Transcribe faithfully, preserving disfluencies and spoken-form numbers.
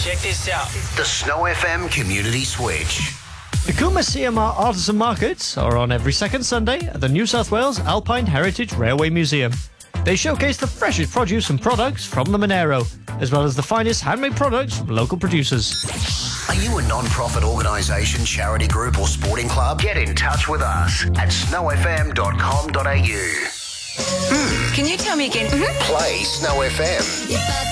Check this out. The Snow F M Community Switch. The Cooma C M R Artisan Markets are on every second Sunday at the New South Wales Alpine Heritage Railway Museum. They showcase the freshest produce and products from the Monero, as well as the finest handmade products from local producers. Are you a non-profit organisation, charity group or sporting club? Get in touch with us at snow f m dot com dot a u. Can you tell me again? Mm-hmm. Play Snow F M.